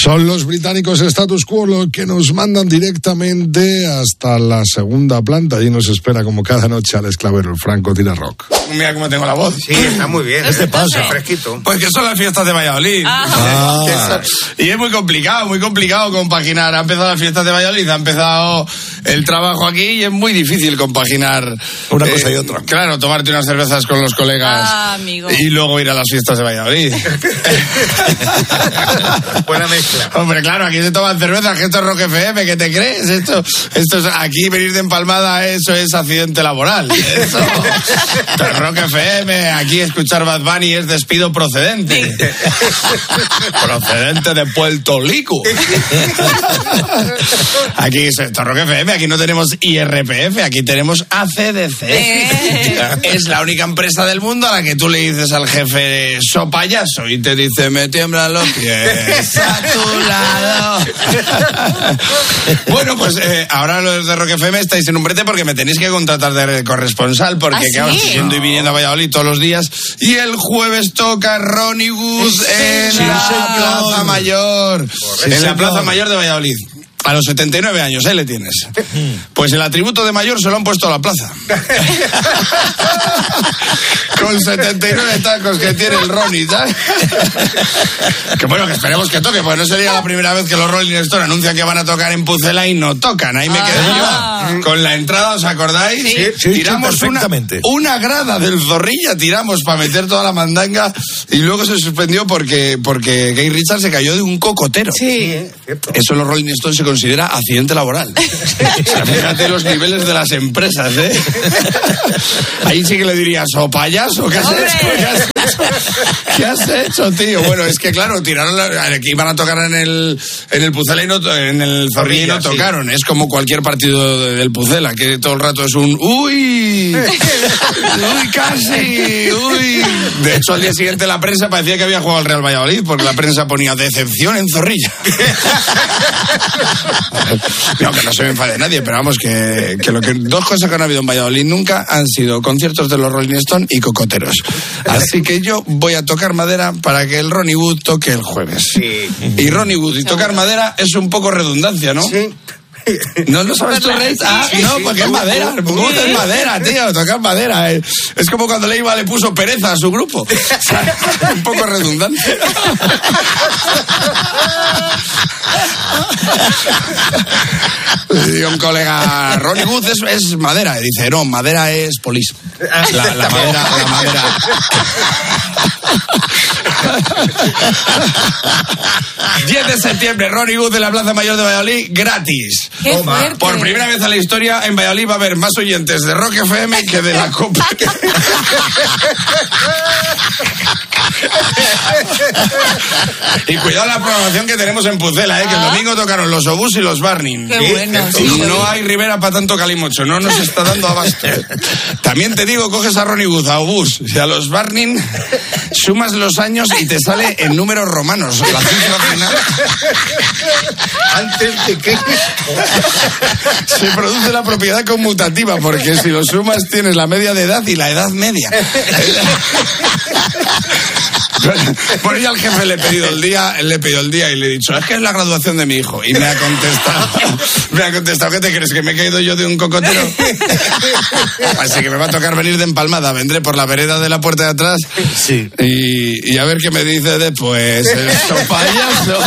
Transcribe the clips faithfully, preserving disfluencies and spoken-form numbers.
Son los británicos Status Quo los que nos mandan directamente hasta la segunda planta. Allí nos espera como cada noche Alex Clavero, el Franco Tira Rock. Mira cómo tengo la voz. Sí, está muy bien. ¿Qué te pasa? Fresquito. Pues que son las fiestas de Valladolid. Ah. Y es muy complicado, muy complicado compaginar. Ha empezado las fiestas de Valladolid, ha empezado el trabajo aquí y es muy difícil compaginar una eh, cosa y otra. Claro, tomarte unas cervezas con los colegas ah, amigo. y luego ir a las fiestas de Valladolid. Buena mezcla. Hombre, claro, aquí se toman cervezas, que esto es Rock F M, ¿qué te crees? Esto, esto es, aquí venir de empalmada, eso es accidente laboral. Eso, esto es Rock F M, aquí escuchar Bad Bunny es despido procedente. Sí. Procedente de Puerto Rico. Aquí es esto es Rock F M, aquí no tenemos I R P F, aquí tenemos A C D C. Eh. Es la única empresa del mundo a la que tú le dices al jefe, so payaso, y te dice, me tiemblan los pies a tu lado. Bueno, pues eh, ahora los de Rock F M estáis en un brete porque me tenéis que contratar de corresponsal, porque ¿Ah, claro, sí? estoy yendo y viniendo a Valladolid todos los días, y el jueves toca Ronnie Wood en Sí, la señor. Plaza Mayor. Sí, en la señor. Plaza Mayor de Valladolid. A los setenta y nueve años, ¿eh? Le tienes. Pues el atributo de mayor se lo han puesto a la plaza. Con setenta y nueve tacos que tiene el Ronnie, ¿sabes? Que bueno, que esperemos que toque, porque no sería la primera vez que los Rolling Stones anuncian que van a tocar en Pucela y no tocan. Ahí me quedé Ah. yo. Con la entrada, ¿os acordáis? Sí. Sí, tiramos sí, una, perfectamente. una grada del Zorrilla, tiramos para meter toda la mandanga y luego se suspendió porque, porque Gay Richard se cayó de un cocotero. Sí. Eso en los Rolling Stones se considera accidente laboral. O sea, fíjate los niveles de las empresas, ¿eh? Ahí sí que le dirías, o payaso, ¿qué has ¡Hombre! hecho? ¿Qué has hecho? ¿Qué has hecho, tío? Bueno, es que claro, tiraron la, que iban a tocar en el en el Pucela y no, en el Zorrilla y no Sí. tocaron. Es como cualquier partido de- del Pucela, que todo el rato es un uy, uy, casi, uy. De hecho, al día siguiente la prensa parecía que había jugado al Real Valladolid, porque la prensa ponía decepción en Zorrilla. No, que no se me enfade nadie, pero vamos, que, que, lo que dos cosas que no ha habido en Valladolid nunca han sido conciertos de los Rolling Stones y cocoteros. Así que yo voy a tocar madera para que el Ronnie Wood toque el jueves. Sí. Y Ronnie Wood y tocar madera es un poco redundancia, ¿no? Sí. ¿No lo sabes tú, Rey? Ah, sí, no, sí. porque es madera. Wood es madera, tío, tocar madera. Es, es como cuando Leiva le puso pereza a su grupo. O sea, un poco redundante. Le digo a un colega, Ronnie Wood es, es madera. Y dice, no, madera es polis. La, la madera, la madera. diez de septiembre, Ronnie Wood en la Plaza Mayor de Valladolid, gratis. ¡Qué Toma. fuerte! Por primera vez en la historia, en Valladolid va a haber más oyentes de Rock F M que de la Copa. Y cuidado la programación que tenemos en Pucela, ¿eh? Que el domingo tocaron los Obús y los Barning. Qué bueno, Y sí. no hay Rivera para tanto calimocho, no nos está dando abasto. También te digo, coges a Ronnie Wood, a Obús y a los Barning, sumas los años y te sale en números romanos. La cifra final Antes de que... se produce la propiedad conmutativa, porque si lo sumas tienes la media de edad y la edad media. Bueno, yo al jefe le he pedido el día, le he pedido el día y le he dicho, es que es la graduación de mi hijo. Y me ha contestado, me ha contestado, ¿qué te crees? ¿Que me he caído yo de un cocotero? Así que me va a tocar venir de empalmada. Vendré por la vereda de la puerta de atrás. Sí. Y, y a ver qué me dice después. Eso, payaso.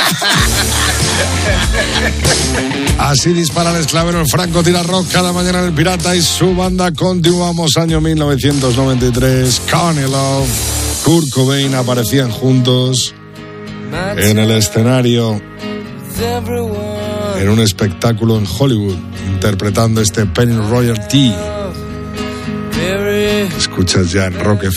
Así dispara el Clavero, el Franco Tira Rock cada mañana en el Pirata y su banda. Continuamos, año mil novecientos noventa y tres. Connie Love, Kurt Cobain aparecían juntos en el escenario en un espectáculo en Hollywood, interpretando este Penny Royal Tea. Escuchas ya en Rock F M.